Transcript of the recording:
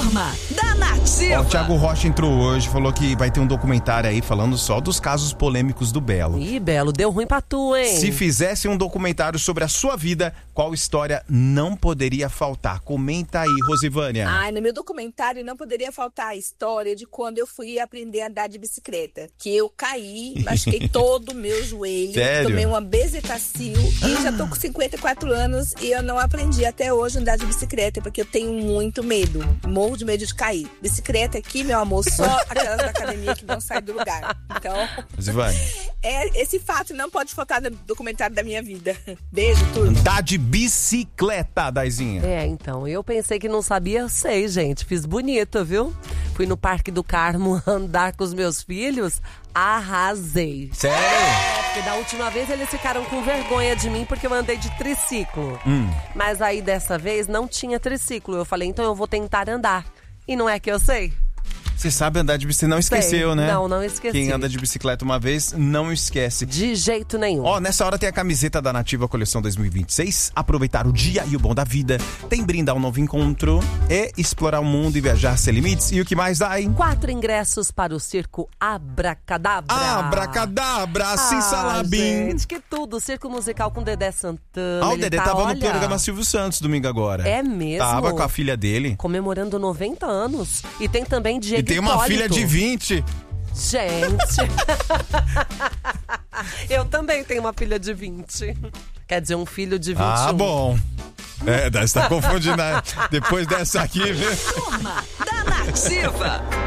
Turma da Nativa. O Thiago Rocha entrou hoje, falou que vai ter um documentário aí falando só dos casos polêmicos do Belo. Ih, Belo, deu ruim pra tu, hein? Se fizesse um documentário sobre a sua vida, qual história não poderia faltar? Comenta aí, Rosivânia. Ai, no meu documentário não poderia faltar a história de quando eu fui aprender a andar de bicicleta. Que eu caí, machuquei todo o meu joelho. Sério? Tomei uma bezetacil e já tô com 54 anos e eu não aprendi até hoje a andar de bicicleta, porque eu tenho muito medo. Morro de medo de cair. Bicicleta aqui, meu amor, só aquelas da academia que não saem do lugar. Então, Rosivânia. esse fato não pode faltar no documentário da minha vida. Beijo, turma. Andar de bicicleta, Daizinha. Então, eu pensei que não sabia, eu sei, gente. Fiz bonito, viu? Fui no Parque do Carmo andar com os meus filhos, arrasei. Sério? Porque da última vez eles ficaram com vergonha de mim porque eu andei de triciclo. Mas aí dessa vez não tinha triciclo. Eu falei, então eu vou tentar andar. E não é que eu sei. Você sabe andar de bicicleta, não esqueceu, né? Não esqueci. Quem anda de bicicleta uma vez, não esquece. De jeito nenhum. Ó, nessa hora tem a camiseta da Nativa Coleção 2026. Aproveitar o dia e o bom da vida. Tem brindar um novo encontro. É explorar o mundo e viajar sem limites. E o que mais dá, hein? 4 ingressos para o circo Abracadabra. Abracadabra, sim, salabim. Gente, que tudo. Circo musical com Dedé Santana. O Ele Dedé tá, tava no olha, programa Silvio Santos domingo agora. É mesmo? Tava com a filha dele. Comemorando 90 anos. E tem também Diego E tem uma Hipólito. filha de 20. Gente. Eu também tenho uma filha de 20. Quer dizer, um filho de 21. Ah, bom. Você tá confundindo. Depois dessa aqui, viu? Turma da Nativa.